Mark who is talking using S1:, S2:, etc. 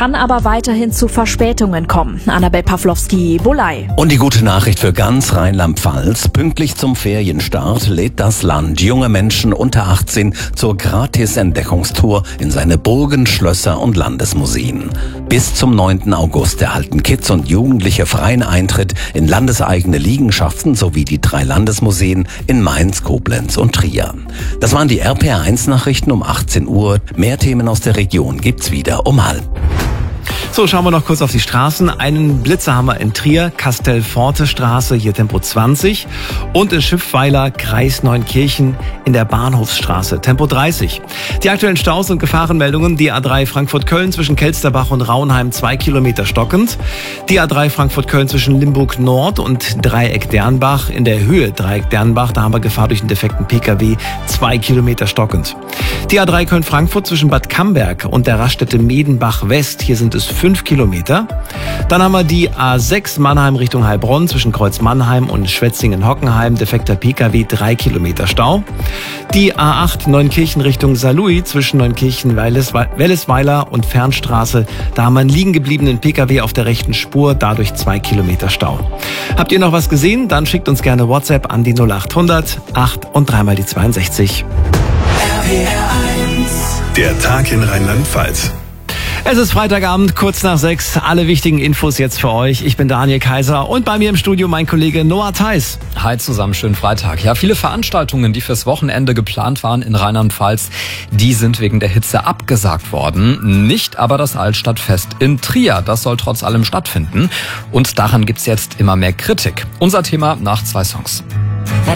S1: kann aber weiterhin zu Verspätungen kommen. Annabel Pawlowski-Bulay.
S2: Und die gute Nachricht für ganz Rheinland-Pfalz. Pünktlich zum Ferienstart lädt das Land junge Menschen unter 18 zur Gratis-Entdeckungstour in seine Burgen, Schlösser und Landesmuseen. Bis zum 9. August erhalten Kids und Jugendliche freien Eintritt in landeseigene Liegenschaften sowie die 3 Landesmuseen in Mainz, Koblenz und Trier. Das waren die RPR1-Nachrichten um 18 Uhr. Mehr Themen aus der Region gibt's wieder um 12:30.
S3: So, schauen wir noch kurz auf die Straßen. Einen Blitzer haben wir in Trier, Kastelforte-Straße, hier Tempo 20. Und in Schiffweiler, Kreis Neunkirchen in der Bahnhofsstraße, Tempo 30. Die aktuellen Staus und Gefahrenmeldungen: die A3 Frankfurt-Köln zwischen Kelsterbach und Raunheim 2 Kilometer stockend. Die A3 Frankfurt-Köln zwischen Limburg Nord und Dreieck Dernbach in der Höhe Dreieck Dernbach. Da haben wir Gefahr durch einen defekten Pkw, 2 Kilometer stockend. Die A3 Köln-Frankfurt zwischen Bad Camberg und der Raststätte Medenbach West. Hier sind es 5 Kilometer. Dann haben wir die A6 Mannheim Richtung Heilbronn zwischen Kreuz Mannheim und Schwetzingen-Hockenheim. Defekter Pkw, 3 Kilometer Stau. Die A8 Neunkirchen Richtung Saarlouis zwischen Neunkirchen-Wellesweiler und Fernstraße. Da haben wir einen liegen gebliebenen Pkw auf der rechten Spur, dadurch 2 Kilometer Stau. Habt ihr noch was gesehen? Dann schickt uns gerne WhatsApp an die 0800 8 und 3 mal die 62.
S4: Der Tag in Rheinland-Pfalz.
S3: Es ist Freitagabend, kurz nach 6. Alle wichtigen Infos jetzt für euch. Ich bin Daniel Kaiser und bei mir im Studio mein Kollege Noah Theis.
S5: Hi zusammen, schönen Freitag. Ja, viele Veranstaltungen, die fürs Wochenende geplant waren in Rheinland-Pfalz, die sind wegen der Hitze abgesagt worden. Nicht aber das Altstadtfest in Trier. Das soll trotz allem stattfinden. Und daran gibt's jetzt immer mehr Kritik. Unser Thema nach 2 Songs.